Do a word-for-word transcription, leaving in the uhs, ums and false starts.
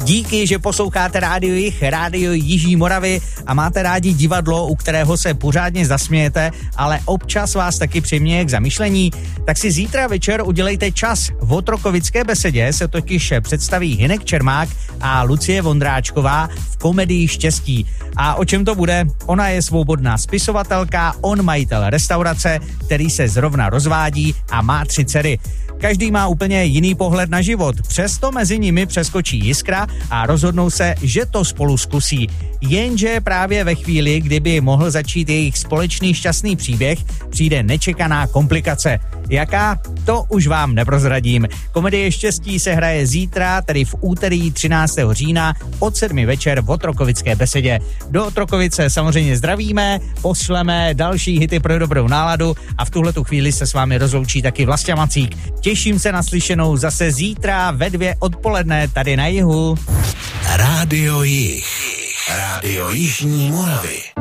Díky, že posloucháte Rádio Jih, Rádio Jižní Moravy a máte rádi divadlo, u kterého se pořádně zasmějete, ale občas vás taky přiměje k zamyšlení, tak si zítra večer udělejte čas. V Otrokovické besedě se totiž představí Hynek Čermák a Lucie Vondráčková v komedii Štěstí. A o čem to bude? Ona je svobodná spisovatelka, on majitel restaurace, který se zrovna rozvádí a má tři dcery. Každý má úplně jiný pohled na život, přesto mezi nimi přeskočí jiskra a rozhodnou se, že to spolu zkusí. Jenže právě ve chvíli, kdyby mohl začít jejich společný šťastný příběh, přijde nečekaná komplikace. Jaká? To už vám neprozradím. Komedie Štěstí se hraje zítra, tedy v úterý třináctého října od sedmi večer v Otrokovické besedě. Do Otrokovice samozřejmě zdravíme, pošleme další hity pro dobrou náladu a v tuhletu chvíli se s vámi rozloučí taky Vlastě Macík. Těším se na slyšenou zase zítra ve dvě odpoledne tady na Jihu. Rádio Jih. Rádio Jižní Moravy.